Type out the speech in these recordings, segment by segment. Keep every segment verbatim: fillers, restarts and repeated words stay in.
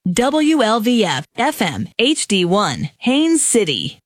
W L V F F M H D one, Haines City.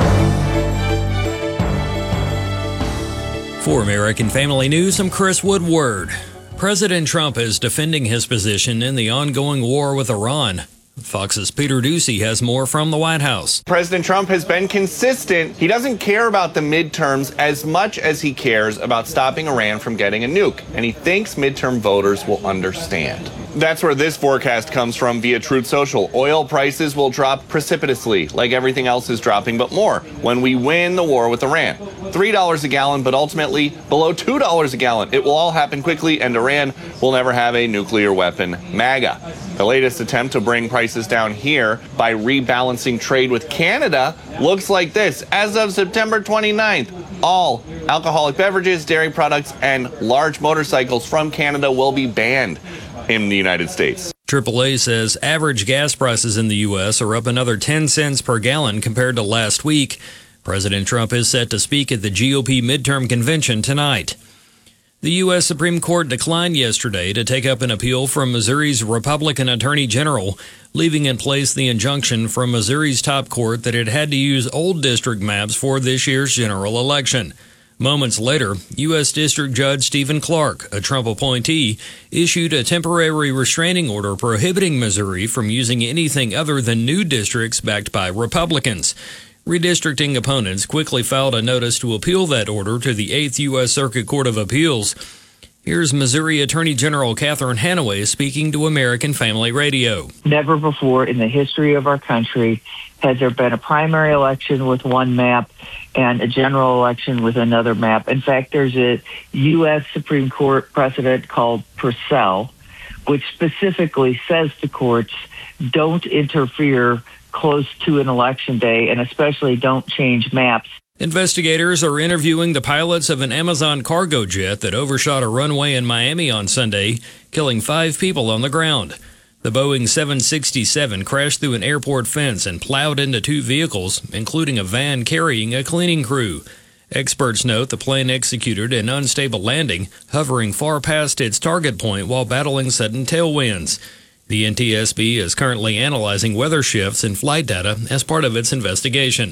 For American Family News, I'm Chris Woodward. President Trump is defending his position in the ongoing war with Iran. Fox's Peter Doocy has more from the White House. President Trump has been consistent. He doesn't care about the midterms as much as he cares about stopping Iran from getting a nuke, and he thinks midterm voters will understand. That's where this forecast comes from via Truth Social. Oil prices will drop precipitously, like everything else is dropping, but more when we win the war with Iran. three dollars a gallon, but ultimately below two dollars a gallon. It will all happen quickly, and Iran will never have a nuclear weapon. MAGA. The latest attempt to bring prices down here by rebalancing trade with Canada looks like this. As of September twenty-ninth, all alcoholic beverages, dairy products, and large motorcycles from Canada will be banned in the United States. triple A says average gas prices in the U S are up another ten cents per gallon compared to last week. President Trump is set to speak at the G O P midterm convention tonight. The U S Supreme Court declined yesterday to take up an appeal from Missouri's Republican Attorney General, leaving in place the injunction from Missouri's top court that it had to use old district maps for this year's general election. Moments later, U S District Judge Stephen Clark, a Trump appointee, issued a temporary restraining order prohibiting Missouri from using anything other than new districts backed by Republicans. Redistricting opponents quickly filed a notice to appeal that order to the eighth U S Circuit Court of Appeals. Here's Missouri Attorney General Catherine Hanaway speaking to American Family Radio. Never before in the history of our country has there been a primary election with one map and a general election with another map. In fact, there's a U S Supreme Court precedent called Purcell, which specifically says to courts, don't interfere close to an election day, and especially don't change maps. Investigators are interviewing the pilots of an Amazon cargo jet that overshot a runway in Miami on Sunday, killing five people on the ground. The Boeing seven sixty-seven crashed through an airport fence and plowed into two vehicles, including a van carrying a cleaning crew. Experts note the plane executed an unstable landing, hovering far past its target point while battling sudden tailwinds. The N T S B is currently analyzing weather shifts and flight data as part of its investigation.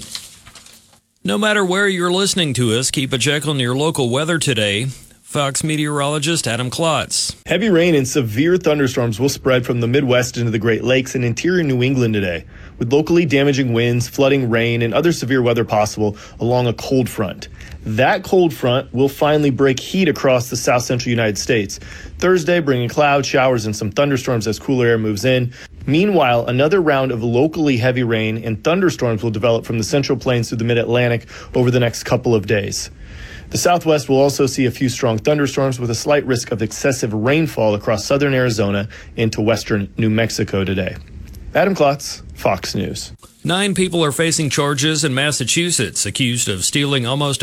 No matter where you're listening to us, keep a check on your local weather today. Fox meteorologist Adam Klotz. Heavy rain and severe thunderstorms will spread from the Midwest into the Great Lakes and interior New England today, with locally damaging winds, flooding, rain, and other severe weather possible along a cold front. That cold front will finally break heat across the south central United States Thursday, bringing cloud showers and some thunderstorms as cooler air moves in. Meanwhile, another round of locally heavy rain and thunderstorms will develop from the Central Plains through the Mid-Atlantic over the next couple of days. The Southwest will also see a few strong thunderstorms with a slight risk of excessive rainfall across southern Arizona into western New Mexico today. Adam Klotz, Fox News. Nine people are facing charges in Massachusetts accused of stealing almost